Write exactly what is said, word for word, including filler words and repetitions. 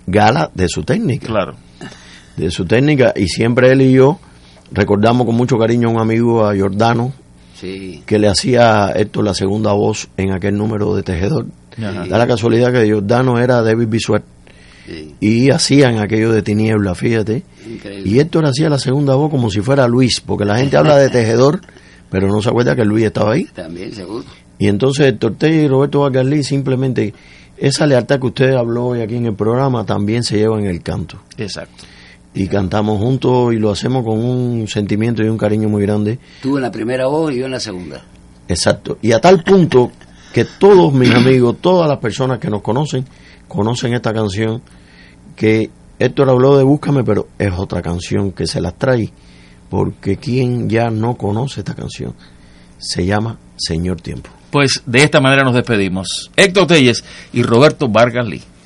gala de su técnica. Claro. De su técnica, y siempre él y yo recordamos con mucho cariño a un amigo, a Giordano, sí, que le hacía a Héctor la segunda voz en aquel número de Tejedor. Ajá. Da la casualidad que Giordano era David Bisuet, sí, y hacían aquello de Tiniebla, fíjate. Increíble. Y Héctor hacía la segunda voz como si fuera Luis, porque la gente habla de Tejedor, pero no se acuerda que Luis estaba ahí. También, seguro. Y entonces Héctor Tellez y Roberto Vargas-Lee, simplemente esa lealtad que usted habló hoy aquí en el programa también se lleva en el canto. Exacto. Y cantamos juntos y lo hacemos con un sentimiento y un cariño muy grande. Tú en la primera voz y yo en la segunda. Exacto. Y a tal punto que todos mis amigos, todas las personas que nos conocen, conocen esta canción, que Héctor habló de Búscame, pero es otra canción que se las trae, porque quien ya no conoce esta canción, se llama Señor Tiempo. Pues de esta manera nos despedimos. Héctor Tellez y Roberto Vargas-Lee.